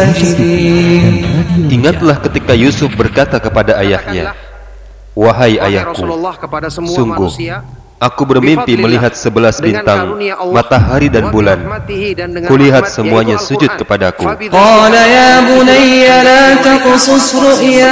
ساجدين. Ingatlah ketika Yusuf berkata kepada ayahnya, "Wahai ayahku, sungguh aku bermimpi melihat 11 bintang, matahari dan bulan. Kulihat semuanya sujud kepadaku." قال يا بني لا تقصص رؤياك